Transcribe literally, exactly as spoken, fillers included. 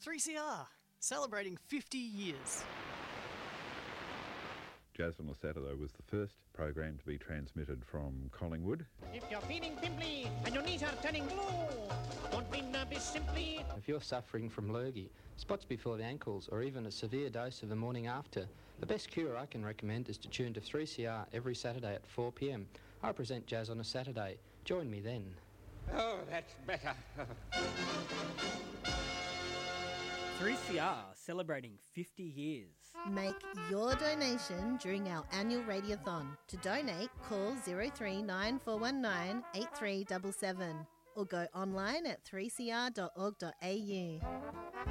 three C R, celebrating fifty years. Jazz on a Saturday was the first program to be transmitted from Collingwood. If you're feeling pimply and your knees are turning blue, don't be nervous simply. If you're suffering from lurgy, spots before the ankles, or even a severe dose of the morning after, the best cure I can recommend is to tune to three C R every Saturday at four p m. I present Jazz on a Saturday. Join me then. Oh, that's better. three C R celebrating fifty years. Make your donation during our annual radiothon. To donate, call zero three nine four one nine eight three seven seven or go online at three c r dot org dot a u.